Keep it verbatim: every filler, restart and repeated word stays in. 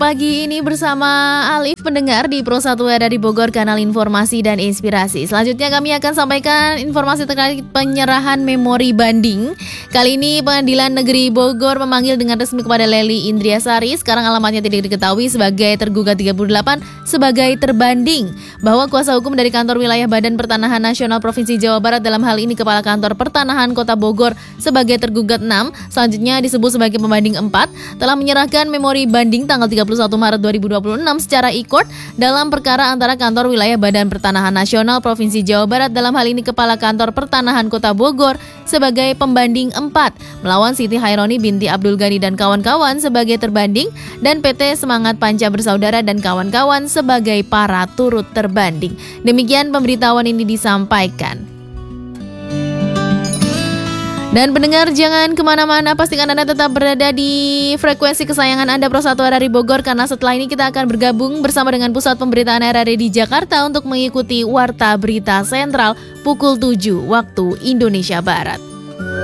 Pagi ini bersama Alif, pendengar di Pro satu dari Bogor, kanal informasi dan inspirasi. Selanjutnya kami akan sampaikan informasi terkait penyerahan memori banding. Kali ini Pengadilan Negeri Bogor memanggil dengan resmi kepada Lely Indriasari, sekarang alamatnya tidak diketahui, sebagai tergugat tiga puluh delapan sebagai terbanding, bahwa kuasa hukum dari Kantor Wilayah Badan Pertanahan Nasional Provinsi Jawa Barat, dalam hal ini Kepala Kantor Pertanahan Kota Bogor sebagai tergugat enam, selanjutnya disebut sebagai pembanding empat, telah menyerahkan memori banding tanggal tiga puluh satu Maret dua ribu dua puluh enam secara e-court dalam perkara antara Kantor Wilayah Badan Pertanahan Nasional Provinsi Jawa Barat, dalam hal ini Kepala Kantor Pertanahan Kota Bogor sebagai pembanding empat, melawan Siti Haironi binti Abdul Ghani dan kawan-kawan sebagai terbanding, dan P T Semangat Panca Bersaudara dan kawan-kawan sebagai para turut terbanding. Demikian pemberitahuan ini disampaikan. Dan pendengar, jangan kemana-mana, pastikan Anda tetap berada di frekuensi kesayangan Anda Pro satu dari Bogor, karena setelah ini kita akan bergabung bersama dengan Pusat Pemberitaan R R I di Jakarta untuk mengikuti Warta Berita Sentral pukul tujuh waktu Indonesia Barat.